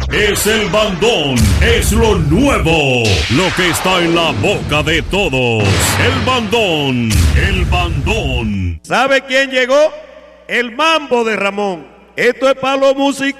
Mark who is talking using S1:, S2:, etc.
S1: Es el bandón, es lo nuevo, lo que está en la boca de todos. El bandón, el bandón.
S2: ¿Sabe quién llegó? El mambo de Ramón. Esto es para los músicos.